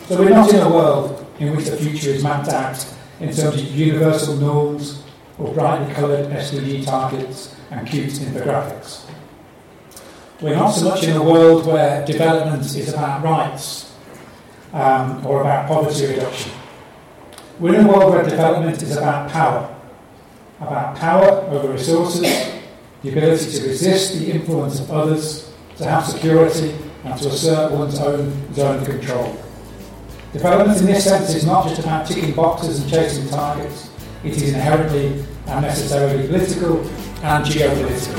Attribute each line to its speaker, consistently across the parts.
Speaker 1: So we're not in a world in which the future is mapped out in terms of universal norms or brightly coloured SDG targets and cute infographics. We're not so much in a world where development is about rights or about poverty reduction. We're in a world where development is about power over resources, the ability to resist the influence of others, to have security, and to assert one's own zone of control. Development in this sense is not just about ticking boxes and chasing targets, it is inherently and necessarily political and geopolitical.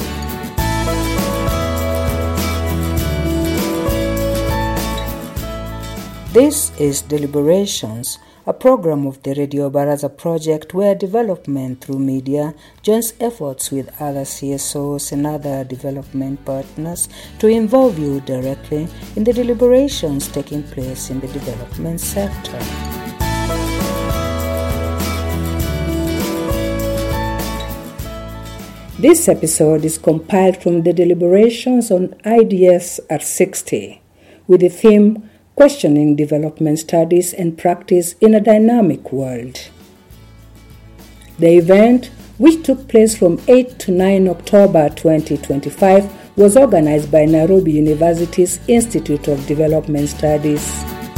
Speaker 2: This is Deliberations, a program of the Radio Baraza project where development through media joins efforts with other CSOs and other development partners to involve you directly in the deliberations taking place in the development sector. This episode is compiled from the deliberations on IDS at 60 with the theme Questioning Development Studies and Practice in a Dynamic World. The event, which took place from 8 to 9 October 2025, was organized by Nairobi University's Institute of Development Studies.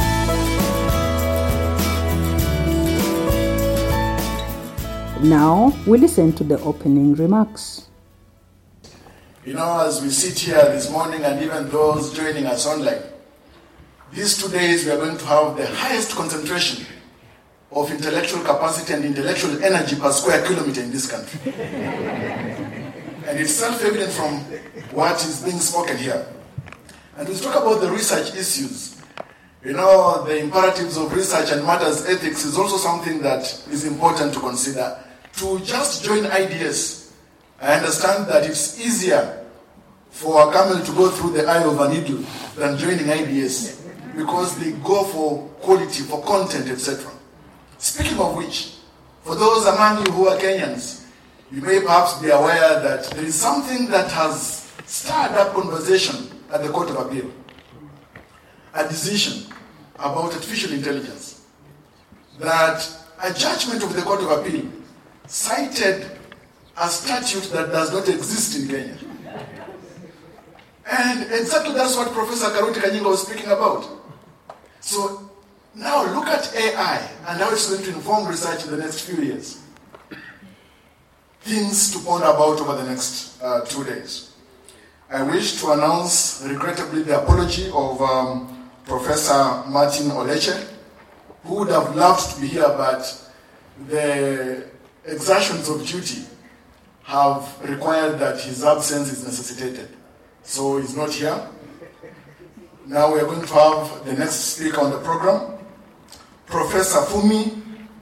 Speaker 2: Now, we listen to the opening remarks.
Speaker 3: You know, as we sit here this morning and even those joining us online, these 2 days we are going to have the highest concentration of intellectual capacity and intellectual energy per square kilometer in this country. And it's self-evident from what is being spoken here. And we talk about the research issues. You know, the imperatives of research and matters ethics is also something that is important to consider. To just join IDS, I understand that it's easier for a camel to go through the eye of a needle than joining IDS because they go for quality, for content, etc. Speaking of which, for those among you who are Kenyans, you may perhaps be aware that there is something that has stirred up conversation at the Court of Appeal. A decision about artificial intelligence. That a judgment of the Court of Appeal cited a statute that does not exist in Kenya. And exactly that's what Professor Karuti Kanyinga was speaking about. So now look at AI and how it's going to inform research in the next few years. Things to ponder about over the next 2 days. I wish to announce regrettably the apology of Professor Martin Oleche, who would have loved to be here, but the exertions of duty have required that his absence is necessitated. So he's not here. Now we are going to have the next speaker on the program, Professor Fumi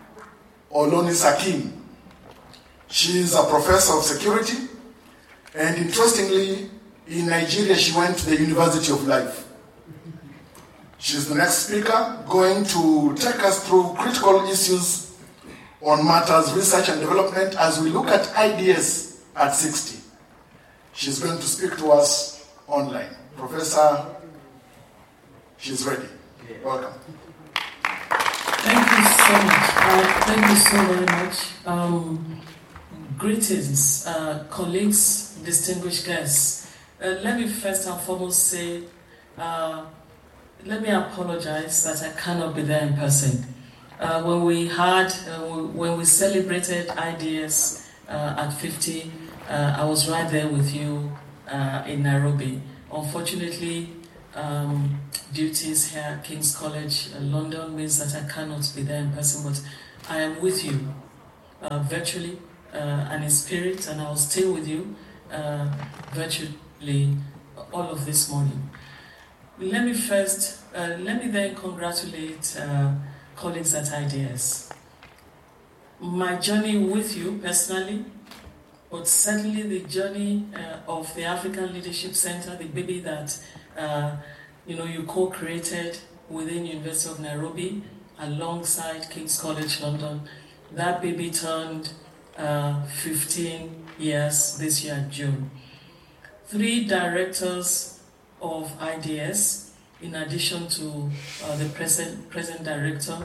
Speaker 3: Olonisakin. She is a professor of security, and interestingly, in Nigeria she went to the University of Life. She's the next speaker, going to take us through critical issues on matters research and development as we look at IDS at 60. She's going to speak to us online. Professor, she's ready. Welcome.
Speaker 4: Thank you so much. Thank you so very much. Greetings, colleagues, distinguished guests. Let me first and foremost say, let me apologize that I cannot be there in person. When we celebrated IDS at 50, I was right there with you in Nairobi. Unfortunately, duties here at King's College London means that I cannot be there in person, but I am with you virtually and in spirit, and I will stay with you virtually all of this morning. Let me then congratulate colleagues at IDS. My journey with you personally, but certainly the journey of the African Leadership Center, the baby that you co-created within University of Nairobi alongside King's College London. That baby turned 15 years this year, June. 3 directors of IDS in addition to the present director,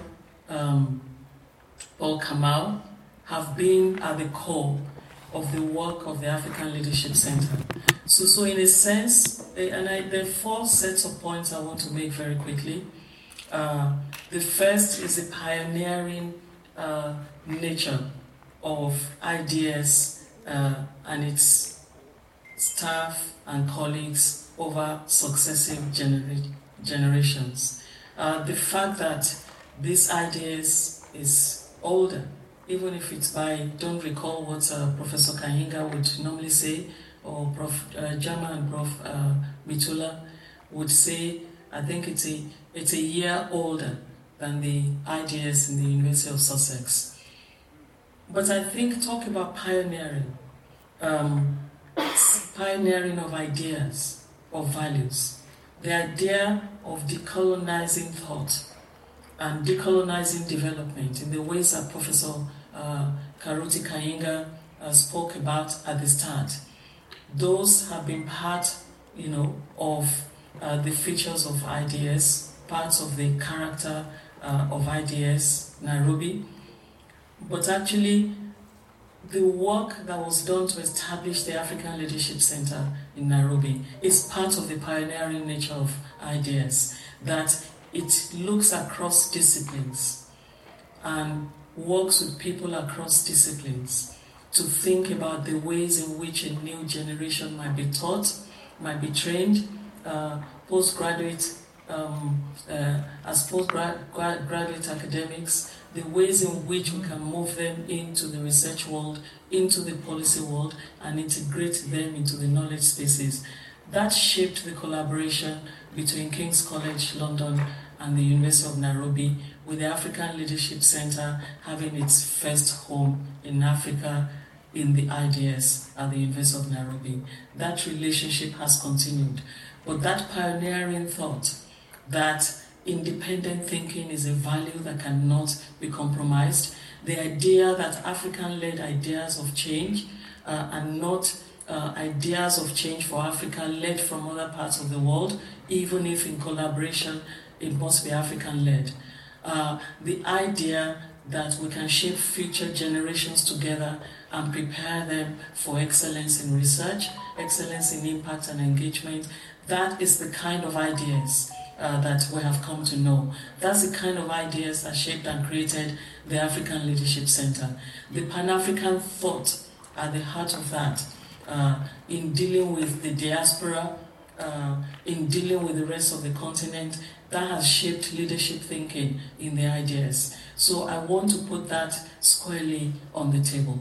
Speaker 4: Paul Kamal, have been at the core of the work of the African Leadership Center. So in a sense, there are 4 sets of points I want to make very quickly. The first is the pioneering nature of IDS and its staff and colleagues over successive generations. The fact that this IDS is older, even if it's don't recall what Professor Kahinga would normally say, or Prof. Jama and Prof. Mitula would say, I think it's a year older than the IDS in the University of Sussex. But I think talk about pioneering of ideas, of values, the idea of decolonizing thought and decolonizing development in the ways that Professor Karuti Kahinga spoke about at the start. Those have been part, of the features of IDS, parts of the character of IDS Nairobi. But actually, the work that was done to establish the African Leadership Center in Nairobi is part of the pioneering nature of IDS, that it looks across disciplines and works with people across disciplines to think about the ways in which a new generation might be taught, might be trained, postgraduate academics, the ways in which we can move them into the research world, into the policy world, and integrate them into the knowledge spaces. That shaped the collaboration between King's College London and the University of Nairobi, with the African Leadership Center having its first home in Africa in the IDS at the University of Nairobi. That relationship has continued. But that pioneering thought that independent thinking is a value that cannot be compromised, the idea that African-led ideas of change are not ideas of change for Africa led from other parts of the world, even if in collaboration it must be African-led. The idea that we can shape future generations together and prepare them for excellence in research, excellence in impact and engagement, that is the kind of ideas that we have come to know. That's the kind of ideas that shaped and created the African Leadership Center. The Pan-African thought at the heart of that, in dealing with the diaspora, in dealing with the rest of the continent, that has shaped leadership thinking in the IDS. So I want to put that squarely on the table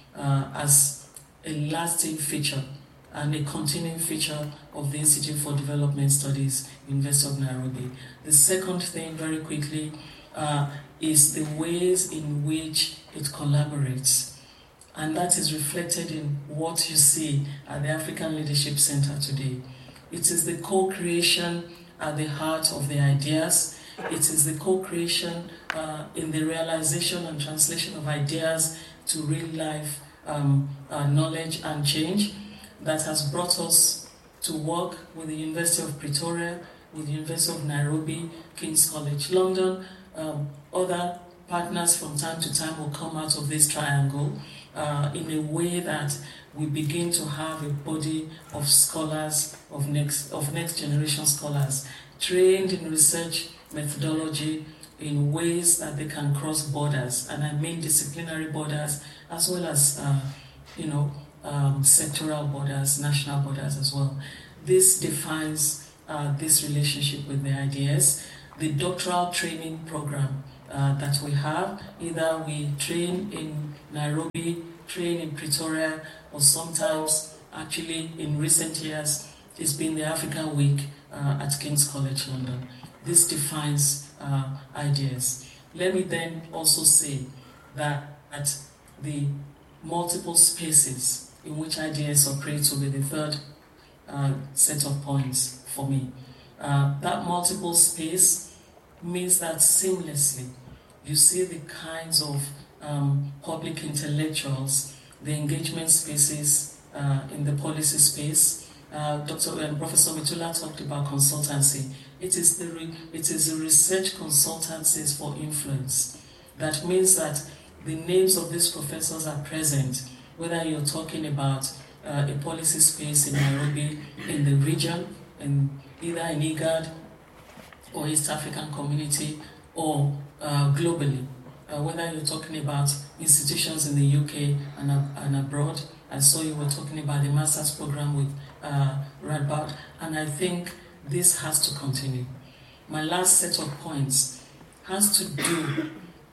Speaker 4: as a lasting feature and a continuing feature of the Institute for Development Studies, University of Nairobi. The second thing, very quickly, is the ways in which it collaborates. And that is reflected in what you see at the African Leadership Center today. It is the co-creation at the heart of the ideas. It is the co-creation in the realization and translation of ideas to real-life knowledge and change that has brought us to work with the University of Pretoria, with the University of Nairobi, King's College London. Other partners from time to time will come out of this triangle in a way that we begin to have a body of scholars, of next generation scholars, trained in research methodology in ways that they can cross borders, and I mean disciplinary borders as well as sectoral borders, national borders as well. This defines this relationship with the IDS. The doctoral training program that we have, either we train in Nairobi, train in Pretoria, or sometimes, actually in recent years, it's been the Africa Week at King's College London. This defines IDS. Let me then also say that at the multiple spaces in which IDS operates will be the third set of points for me. That multiple space means that seamlessly you see the kinds of public intellectuals, the engagement spaces in the policy space, Professor Mitula talked about consultancy. It is the research consultancies for influence. That means that the names of these professors are present, whether you're talking about a policy space in Nairobi, in the region, either in IGAD or East African Community, or globally. Whether you're talking about institutions in the UK and abroad. I saw you were talking about the master's program with Radboud, and I think this has to continue. My last set of points has to do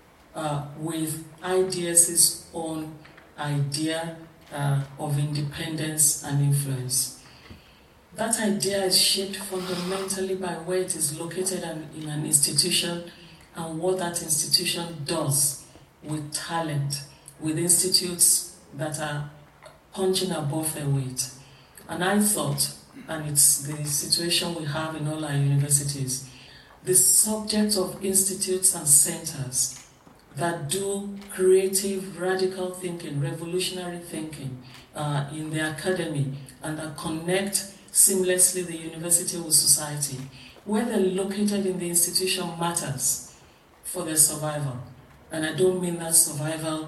Speaker 4: with IDS's own idea of independence and influence. That idea is shaped fundamentally by where it is located in an institution and what that institution does with talent, with institutes that are punching above their weight. And I thought, and it's the situation we have in all our universities, the subject of institutes and centers that do creative, radical thinking, revolutionary thinking in the academy and that connect seamlessly the university with society, where they're located in the institution matters for their survival. And I don't mean that survival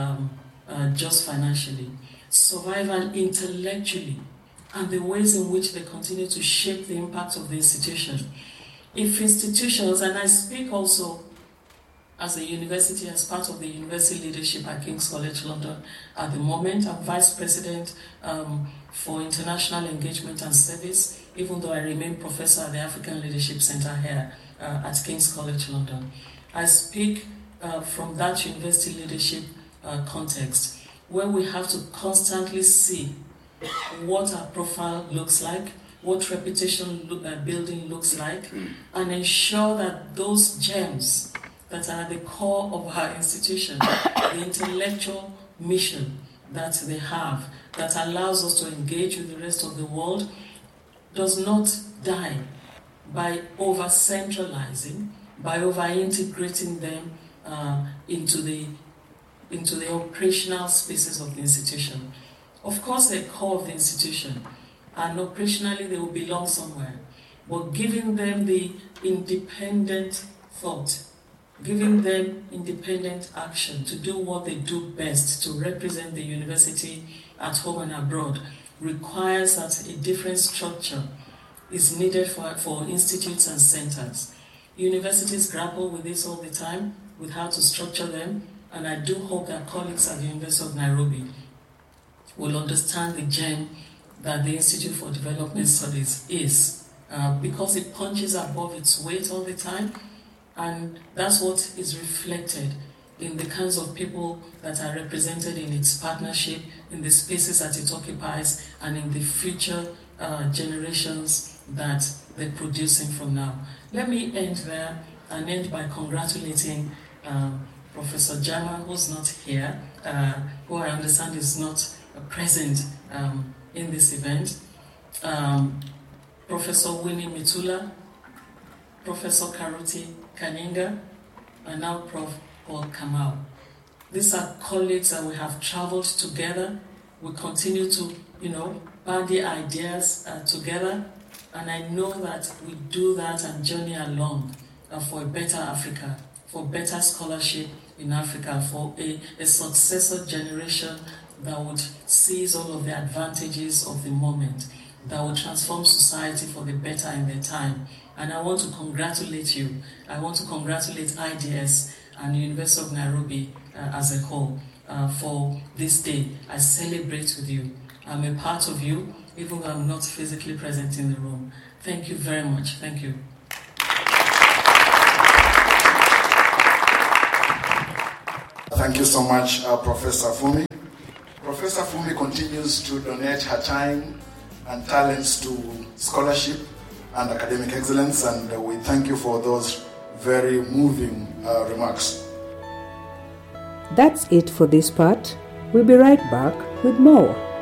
Speaker 4: just financially. Survival intellectually, and the ways in which they continue to shape the impact of the institution. If institutions, and I speak also as a university, as part of the university leadership at King's College London at the moment, I'm Vice President for International Engagement and Service, even though I remain Professor at the African Leadership Center here at King's College London. I speak from that university leadership context, where we have to constantly see what our profile looks like, what reputation building looks like, and ensure that those gems that are at the core of our institution, the intellectual mission that they have, that allows us to engage with the rest of the world, does not die by over-centralizing, by over-integrating them into the operational spaces of the institution. Of course, they're core of the institution, and operationally they will belong somewhere. But giving them the independent thought, giving them independent action to do what they do best, to represent the university at home and abroad, requires that a different structure is needed for institutes and centers. Universities grapple with this all the time, with how to structure them, and I do hope that colleagues at the University of Nairobi will understand the gem that the Institute for Development Studies is, because it punches above its weight all the time, and that's what is reflected in the kinds of people that are represented in its partnership, in the spaces that it occupies, and in the future generations that they're producing from now. Let me end there and end by congratulating Professor Jama, who's not here, who I understand is not present in this event, Professor Winnie Mitula, Professor Karuti Kanyinga, and now Prof. Paul Kamau. These are colleagues that we have traveled together. We continue to, bandy ideas together, and I know that we do that and journey along for a better Africa, for better scholarship in Africa, for a successor generation that would seize all of the advantages of the moment, that would transform society for the better in their time. And I want to congratulate you. I want to congratulate IDS and the University of Nairobi as a whole for this day. I celebrate with you. I'm a part of you, even though I'm not physically present in the room. Thank you very much. Thank you.
Speaker 3: Thank you so much, Professor Fumi. Professor Fumi continues to donate her time and talents to scholarship and academic excellence, and we thank you for those very moving remarks.
Speaker 2: That's it for this part. We'll be right back with more.